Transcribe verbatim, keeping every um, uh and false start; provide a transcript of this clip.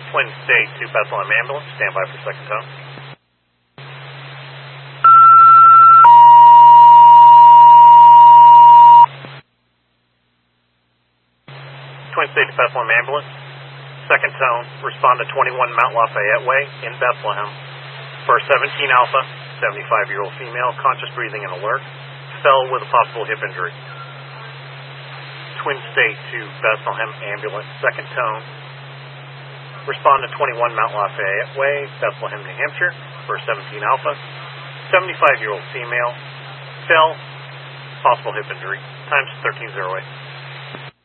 Twin State to Bethlehem Ambulance, stand by for second tone. Twin State to Bethlehem Ambulance, second tone, respond to twenty-one Mount Lafayette Way in Bethlehem for seventeen Alpha, seventy-five-year-old female, conscious breathing and alert, fell with a possible hip injury. Twin State to Bethlehem Ambulance, second tone, respond to twenty-one Mount Lafayette Way, Bethlehem, New Hampshire for seventeen Alpha, seventy-five-year-old female, fell, possible hip injury, times thirteen oh eight.